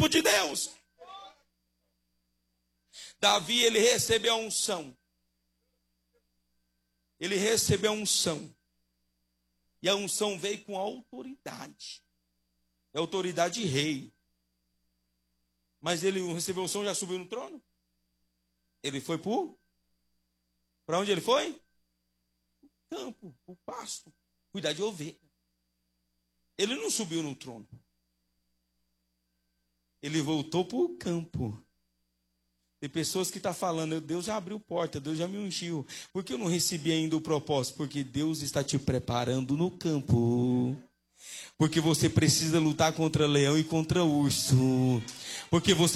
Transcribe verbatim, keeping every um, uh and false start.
campo de Deus. Davi, ele recebeu a unção. Ele recebeu a unção. E a unção veio com autoridade. É autoridade de rei. Mas ele recebeu a unção e já subiu no trono. Ele foi para Para onde ele foi? O campo, o pasto. Cuidar de ovelha. Ele não subiu no trono. Ele voltou para o campo. Tem pessoas que estão falando, Deus já abriu porta, Deus já me ungiu. Por que eu não recebi ainda o propósito? Porque Deus está te preparando no campo. Porque você precisa lutar contra leão e contra urso. Porque você